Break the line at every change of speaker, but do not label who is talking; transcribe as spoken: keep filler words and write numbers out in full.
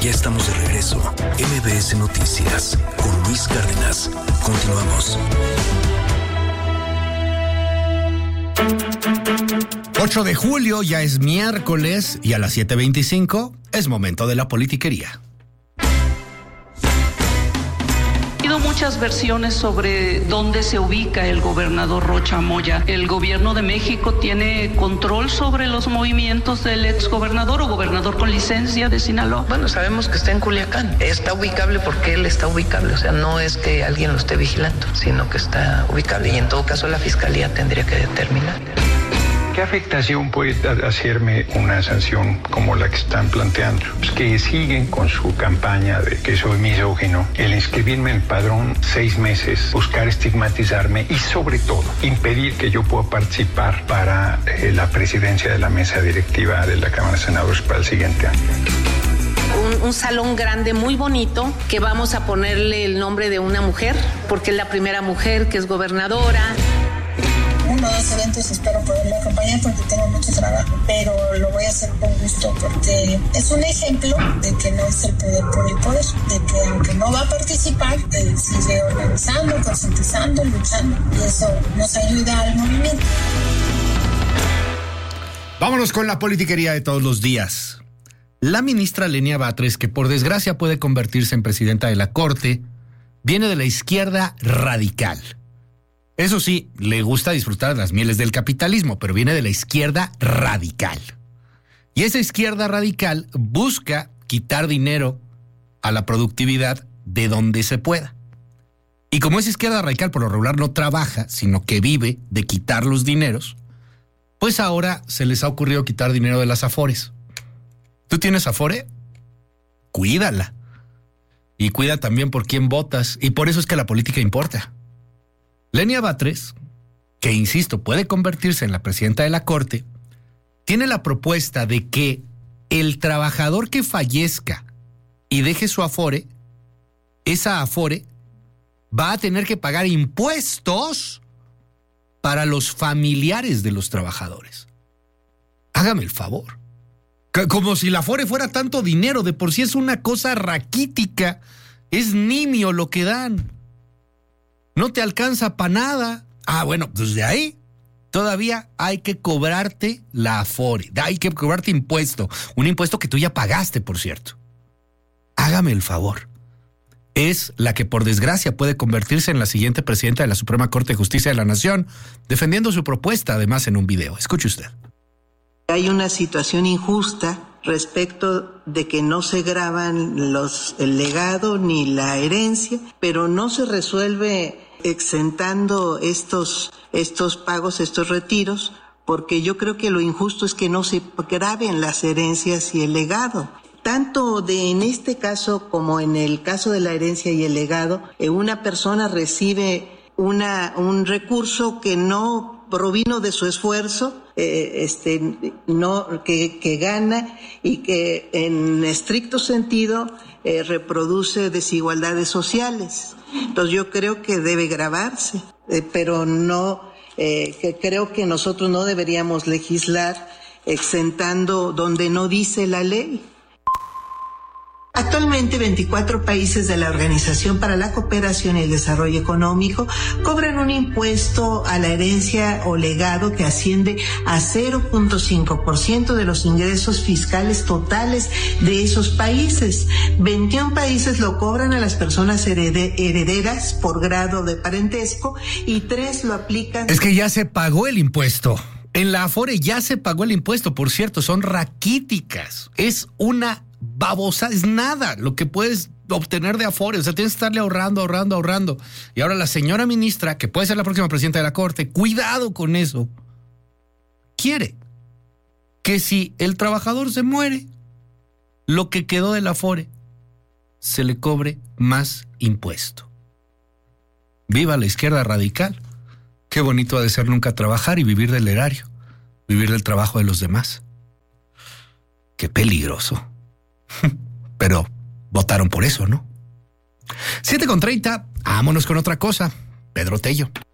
Ya estamos de regreso. M B S Noticias con Luis Cárdenas. Continuamos.
ocho de julio, ya es miércoles y a las siete veinticinco es momento de la politiquería.
Muchas versiones sobre dónde se ubica el gobernador Rocha Moya. ¿El gobierno de México tiene control sobre los movimientos del exgobernador o gobernador con licencia de Sinaloa?
Bueno, sabemos que está en Culiacán. Está ubicable porque él está ubicable. O sea, no es que alguien lo esté vigilando, sino que está ubicable. Y en todo caso la fiscalía tendría que determinar.
¿Qué afectación puede hacerme una sanción como la que están planteando? Pues que siguen con su campaña de que soy misógino, el inscribirme en el padrón seis meses, buscar estigmatizarme y sobre todo impedir que yo pueda participar para eh, la presidencia de la mesa directiva de la Cámara de Senadores para el siguiente año.
Un, un salón grande, muy bonito, que vamos a ponerle el nombre de una mujer, porque es la primera mujer que es gobernadora.
Uno de esos eventos espero poderle acompañar porque tengo mucho trabajo, pero lo voy a hacer con gusto porque es un ejemplo de que no es el poder por el poder, de que aunque no va a participar, eh, sigue organizando, concientizando, luchando, y eso nos ayuda al movimiento.
Vámonos con la politiquería de todos los días. La ministra Lenia Batres, que por desgracia puede convertirse en presidenta de la Corte, viene de la izquierda radical. Eso sí, le gusta disfrutar de las mieles del capitalismo, pero viene de la izquierda radical. Y esa izquierda radical busca quitar dinero a la productividad de donde se pueda. Y como esa izquierda radical por lo regular no trabaja, sino que vive de quitar los dineros, pues ahora se les ha ocurrido quitar dinero de las Afores. ¿Tú tienes Afore? Cuídala. Y cuida también por quién votas. Y por eso es que la política importa. Lenia Batres, que insisto, puede convertirse en la presidenta de la Corte, tiene la propuesta de que el trabajador que fallezca y deje su Afore, esa Afore va a tener que pagar impuestos para los familiares de los trabajadores. Hágame el favor. Como si la Afore fuera tanto dinero, de por sí es una cosa raquítica, es nimio lo que dan. No te alcanza para nada. Ah, bueno, pues de ahí todavía hay que cobrarte la Afore, hay que cobrarte impuesto, un impuesto que tú ya pagaste, por cierto. Hágame el favor. Es la que por desgracia puede convertirse en la siguiente presidenta de la Suprema Corte de Justicia de la Nación, defendiendo su propuesta además en un video. Escuche usted.
Hay una situación injusta respecto de que no se graban los, el legado ni la herencia, pero no se resuelve exentando estos, estos pagos, estos retiros, porque yo creo que lo injusto es que no se graben las herencias y el legado. Tanto de en este caso como en el caso de la herencia y el legado, eh, una persona recibe una, un recurso que no provino de su esfuerzo, eh, este, no, que, que gana y que en estricto sentido eh, reproduce desigualdades sociales. Entonces yo creo que debe gravarse, eh, pero no, eh, que creo que nosotros no deberíamos legislar exentando donde no dice la ley. Actualmente, veinticuatro países de la Organización para la Cooperación y el Desarrollo Económico cobran un impuesto a la herencia o legado que asciende a cero punto cinco por ciento de los ingresos fiscales totales de esos países. veintiún países lo cobran a las personas herede- herederas por grado de parentesco y tres lo aplican.
Es que ya se pagó el impuesto. En la Afore ya se pagó el impuesto, por cierto, son raquíticas. Es una babosa, es nada lo que puedes obtener de Afore, o sea, tienes que estarle ahorrando, ahorrando, ahorrando. Y ahora la señora ministra, que puede ser la próxima presidenta de la Corte, cuidado con eso, quiere que si el trabajador se muere, lo que quedó del Afore se le cobre más impuesto. Viva la izquierda radical. Qué bonito ha de ser nunca trabajar y vivir del erario, vivir del trabajo de los demás. Qué peligroso. Pero votaron por eso, ¿no? siete con treinta, vámonos con otra cosa. Pedro Tello.